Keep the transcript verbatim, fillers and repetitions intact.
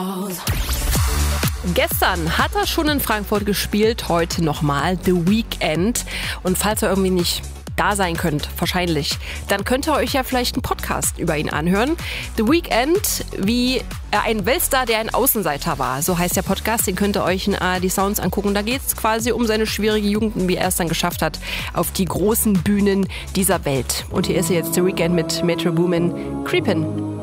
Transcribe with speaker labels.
Speaker 1: Gestern hat er schon in Frankfurt gespielt, heute nochmal The Weeknd. Und falls er irgendwie nicht da sein könnt, wahrscheinlich, dann könnt ihr euch ja vielleicht einen Podcast über ihn anhören. The Weeknd, wie er ein Weltstar, der ein Außenseiter war. So heißt der Podcast, den könnt ihr euch in A R D Sounds angucken. Da geht es quasi um seine schwierige Jugend und wie er es dann geschafft hat auf die großen Bühnen dieser Welt. Und hier ist er jetzt, The Weeknd mit Metro Boomin, Creepin'.